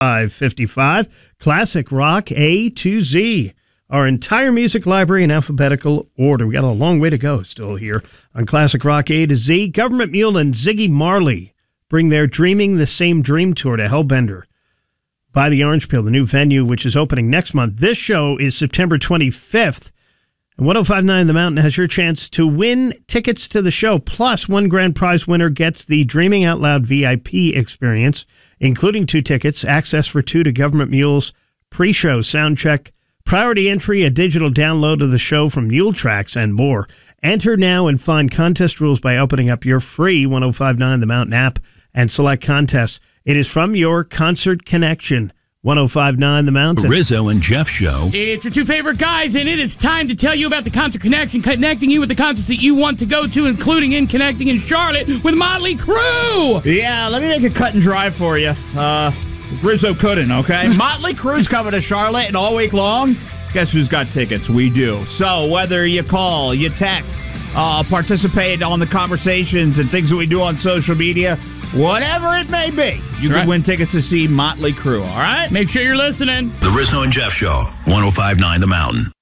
555, classic rock A to Z. Our entire music library in alphabetical order. We got a long way to go still here on Classic Rock A to Z. Government Mule and Ziggy Marley bring their Dreaming the Same Dream tour to Hellbender by the Orange Peel, the new venue, which is opening next month. This show is September 25th. And 105.9 The Mountain has your chance to win tickets to the show. Plus, one grand prize winner gets the Dreaming Out Loud VIP experience, including 2 tickets, access for 2 to Government Mule's pre-show sound check, priority entry, a digital download of the show from Mule Tracks, and more. Enter now and find contest rules by opening up your free 105.9 The Mountain app and select contests. It is from your Concert Connection. 105.9 The Mountain. Rizzo and Jeff Show. It's your 2 favorite guys, and it is time to tell you about the Concert Connection, connecting you with the concerts that you want to go to, including in connecting in Charlotte with Motley Crue. Yeah, let me make it cut and dry for you. Rizzo couldn't, okay? Motley Crue's coming to Charlotte, and all week long, guess who's got tickets? We do. So whether you call, you text, participate on the conversations and things that we do on social media, whatever it may be, you can win tickets to see Motley Crue, all right? Make sure you're listening. The Rizzo and Jeff Show, 105.9 The Mountain.